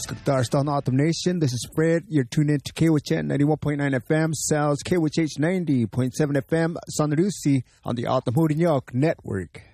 Star Autumn Nation. This is Fred. You're tuned in to KWHN 91.9 FM, Sal's KWH 90.7 FM, San Lucy on the Autumn Hood York Network.